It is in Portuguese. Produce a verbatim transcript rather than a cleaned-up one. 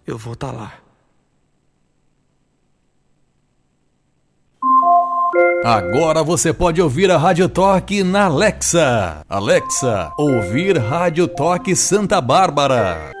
eu vou estar lá. Agora você pode ouvir a Rádio Toque na Alexa. Alexa, ouvir Rádio Toque Santa Bárbara.